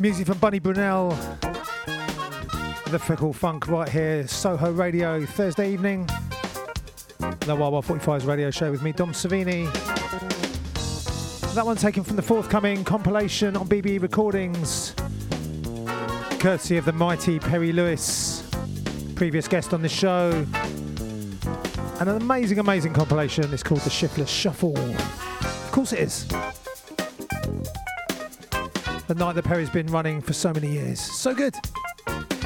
Music from Bunny Brunel, the Fickle Funk right here, Soho Radio, Thursday evening. The Wild 45's radio show with me, Dom Savini. That one taken from the forthcoming compilation on BBE Recordings, courtesy of the mighty Perry Lewis, previous guest on the show. And an amazing, amazing compilation. It's called The Shiftless Shuffle. Of course it is. The night that Perry's been running for so many years. So good.